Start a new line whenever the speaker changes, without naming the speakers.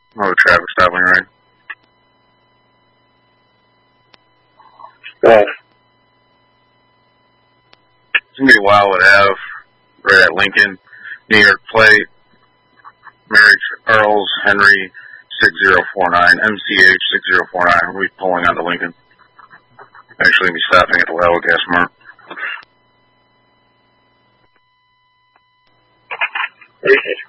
Oh, traffic stop when you're ready. It's going to be a while to have right at Lincoln, New York plate, Mary Earls, Henry 6049, MCH 6049. We'll be pulling onto Lincoln. Actually, be stopping at the Lowell Gas Mart.
Okay.